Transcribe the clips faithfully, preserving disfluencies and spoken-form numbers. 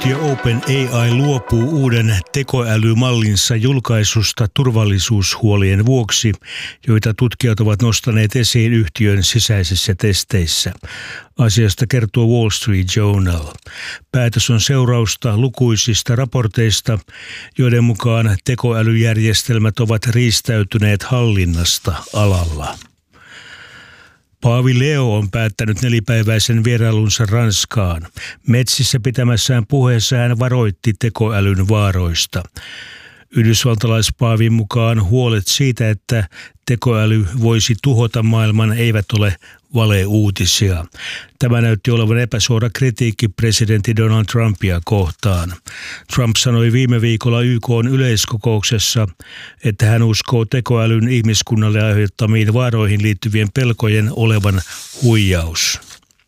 Yhtiö OpenAI luopuu uuden tekoälymallinsa julkaisusta turvallisuushuolien vuoksi, joita tutkijat ovat nostaneet esiin yhtiön sisäisissä testeissä. Asiasta kertoo Wall Street Journal. Päätös on seurausta lukuisista raporteista, joiden mukaan tekoälyjärjestelmät ovat riistäytyneet hallinnasta alalla. Paavi Leo on päättänyt nelipäiväisen vierailunsa Ranskaan. Metsissä pitämässään puheessa hän varoitti tekoälyn vaaroista. Yhdysvaltalaispaavin mukaan huolet siitä, että tekoäly voisi tuhota maailman, eivät ole valeuutisia. Tämä näytti olevan epäsuora kritiikki presidentti Donald Trumpia kohtaan. Trump sanoi viime viikolla Y K:n yleiskokouksessa, että hän uskoo tekoälyn ihmiskunnalle aiheuttamiin vaaroihin liittyvien pelkojen olevan huijaus.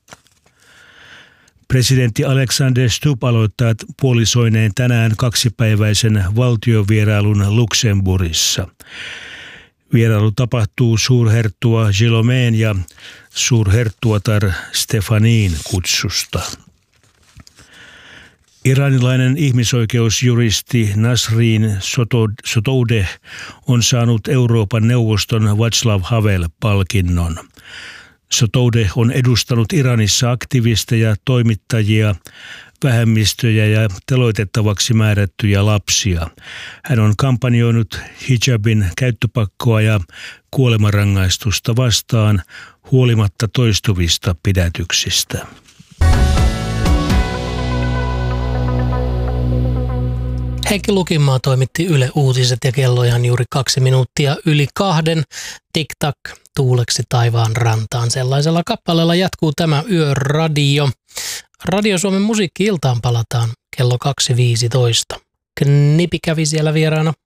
Presidentti Alexander Stubb aloittaa puolisoineen tänään kaksipäiväisen valtiovierailun Luxemburgissa. Vierailu tapahtuu suurherttua Gilomeen ja suurherttuatar Stefanin kutsusta. Iranilainen ihmisoikeusjuristi Nasrin Sotoudeh on saanut Euroopan neuvoston Václav Havel-palkinnon. Sotoudeh on edustanut Iranissa aktivisteja, toimittajia, vähemmistöjä ja teloitettavaksi määrättyjä lapsia. Hän on kampanjoinut hijabin käyttöpakkoa ja kuolemanrangaistusta vastaan huolimatta toistuvista pidätyksistä. Heikki Lukinmaa toimitti Yle Uutiset ja kello ihan juuri kaksi minuuttia yli kahden. Tik-tak, tuuleksi taivaan rantaan. Sellaisella kappaleella jatkuu tämä Yöradio. Radio Suomen musiikki-iltaan palataan kello kaksi viisitoista. Knipi kävi siellä vieraana.